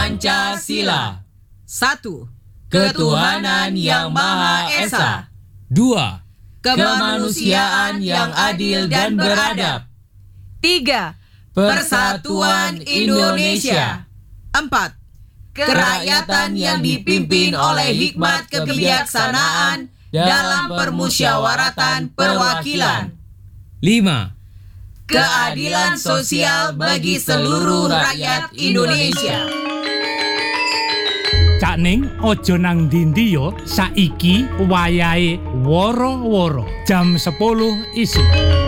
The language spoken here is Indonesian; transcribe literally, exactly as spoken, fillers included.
Pancasila. Satu. Ketuhanan yang Maha Esa. Dua. Kemanusiaan yang adil dan beradab. Tiga. Persatuan Indonesia. Empat. Kerakyatan yang dipimpin oleh hikmat kebijaksanaan dalam permusyawaratan perwakilan. Lima. Keadilan sosial bagi seluruh rakyat Indonesia. Cak Ning, ojo nang ndi yo, saiki wayahe woro-woro jam sepuluh isuk.